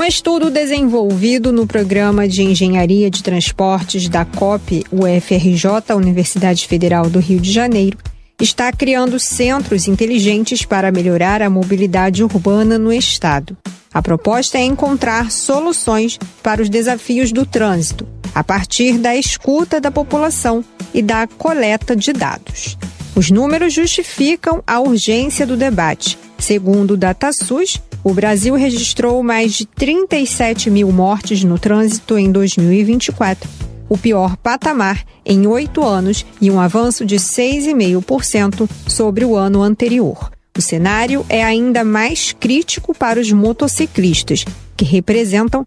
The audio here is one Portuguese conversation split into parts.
estudo desenvolvido no Programa de Engenharia de Transportes da COP UFRJ, Universidade Federal do Rio de Janeiro, está criando centros inteligentes para melhorar a mobilidade urbana no estado. A proposta é encontrar soluções para os desafios do trânsito, a partir da escuta da população e da coleta de dados. Os números justificam a urgência do debate. Segundo o DataSUS, o Brasil registrou mais de 37 mil mortes no trânsito em 2024, o pior patamar em 8 anos e um avanço de 6,5% sobre o ano anterior. O cenário é ainda mais crítico para os motociclistas, que representam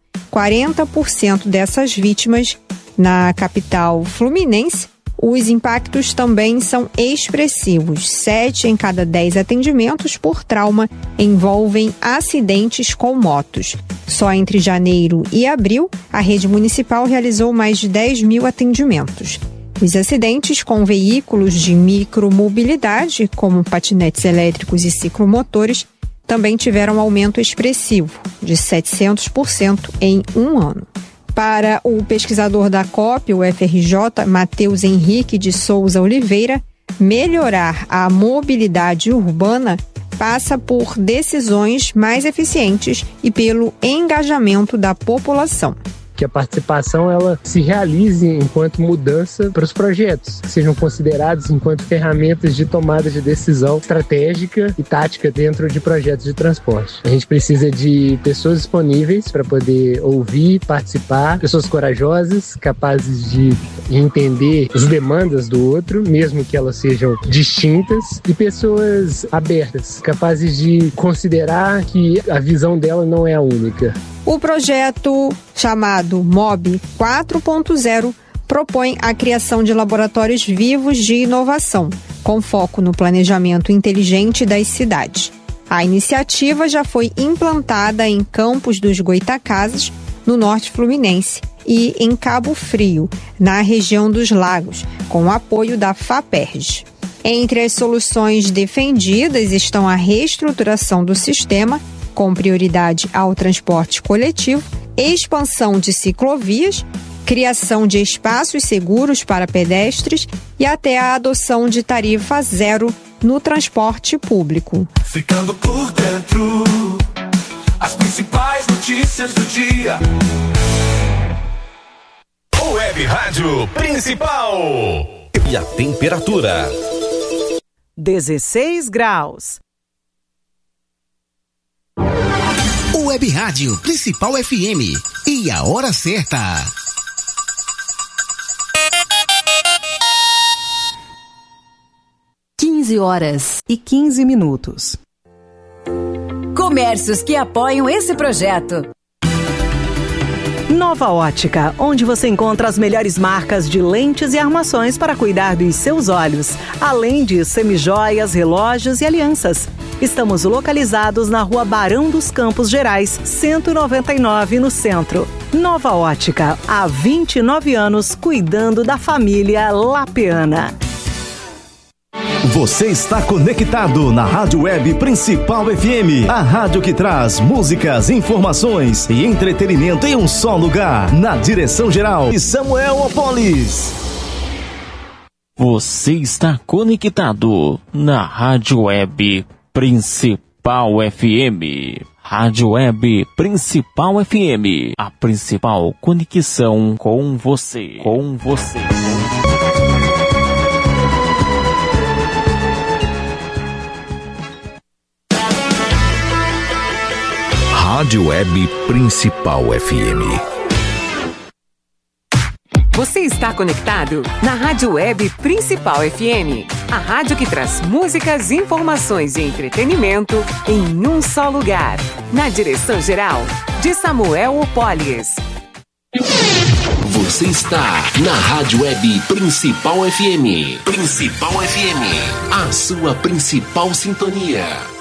40% dessas vítimas. Na capital fluminense, os impactos também são expressivos. 7 em cada 10 atendimentos por trauma envolvem acidentes com motos. Só entre janeiro e abril, a rede municipal realizou mais de 10 mil atendimentos. Os acidentes com veículos de micromobilidade, como patinetes elétricos e ciclomotores, também tiveram aumento expressivo, de 700% em um ano. Para o pesquisador da COP, o UFRJ, Matheus Henrique de Souza Oliveira, melhorar a mobilidade urbana passa por decisões mais eficientes e pelo engajamento da população. Que a participação ela se realize enquanto mudança para os projetos, que sejam considerados enquanto ferramentas de tomada de decisão estratégica e tática dentro de projetos de transporte. A gente precisa de pessoas disponíveis para poder ouvir, participar, pessoas corajosas, capazes de entender as demandas do outro, mesmo que elas sejam distintas, e pessoas abertas, capazes de considerar que a visão dela não é a única. O projeto chamado MOB 4.0 propõe a criação de laboratórios vivos de inovação, com foco no planejamento inteligente das cidades. A iniciativa já foi implantada em Campos dos Goytacazes, no norte fluminense, e em Cabo Frio, na região dos Lagos, com o apoio da FAPERJ. Entre as soluções defendidas estão a reestruturação do sistema, com prioridade ao transporte coletivo, expansão de ciclovias, criação de espaços seguros para pedestres e até a adoção de tarifa zero no transporte público. Ficando por dentro, as principais notícias do dia. Web Rádio Principal. E a temperatura? 16 graus. Web Rádio Principal FM. E a hora certa. 15h15. Comércios que apoiam esse projeto. Nova Ótica, onde você encontra as melhores marcas de lentes e armações para cuidar dos seus olhos, além de semijoias, relógios e alianças. Estamos localizados na Rua Barão dos Campos Gerais, 199, no centro. Nova Ótica, há 29 anos cuidando da família lapeana. Você está conectado na Rádio Web Principal FM, a rádio que traz músicas, informações e entretenimento em um só lugar, na direção geral de Samuel Opolis. Você está conectado na Rádio Web Principal FM. Rádio Web Principal FM, a principal conexão com você. Rádio Web Principal FM. Você está conectado na Rádio Web Principal FM, a rádio que traz músicas, informações e entretenimento em um só lugar. Na direção geral de Samuel Opolis. Você está na Rádio Web Principal FM. Principal FM, a sua principal sintonia.